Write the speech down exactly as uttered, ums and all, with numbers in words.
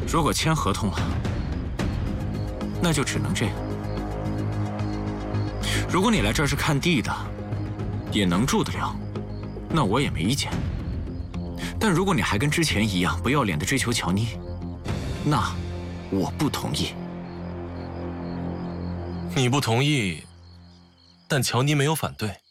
如果签合同了，那就只能这样。如果你来这儿是看地的，也能住得了，那我也没意见。但如果你还跟之前一样不要脸的追求乔妮，那我不同意。 你不同意，但乔妮没有反对。